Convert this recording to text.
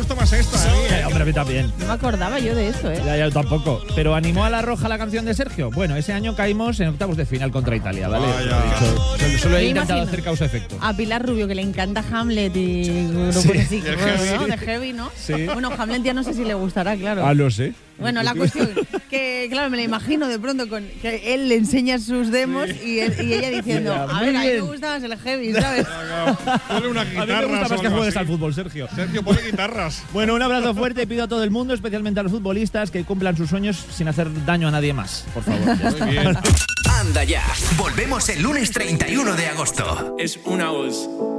gustó más esta, Hombre, a mí también. No me acordaba yo de eso, ¿eh? Ya, yo tampoco. Pero ¿animó a la Roja la canción de Sergio? Bueno, ese año caímos en octavos de final contra Italia, ¿vale? Solo he Me intentado imagino hacer causa-efecto. a Pilar Rubio, que le encanta Hamlet y grupos así, el bueno, heavy. ¿no? De heavy, ¿no? Sí. Bueno, Hamlet ya no sé si le gustará, claro. Ah, lo sé. Bueno, la cuestión que, claro, me la imagino de pronto con que él le enseña sus demos y ella diciendo, Ya, a muy ver, a mí me bien. gusta más el heavy, ¿sabes? Ponle una A mí guitarra. me gusta más que juegues al fútbol, Sergio. Sergio, ponle guitarras. Bueno, un abrazo fuerte y pido a todo el mundo, especialmente a los futbolistas, que cumplan sus sueños sin hacer daño a nadie más. Por favor. Ya está. Muy bien. Anda ya. Volvemos el lunes 31 de agosto. Es una voz.